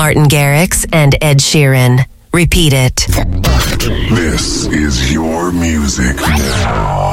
Martin Garrix and Ed Sheeran. Repeat it. This is your music now.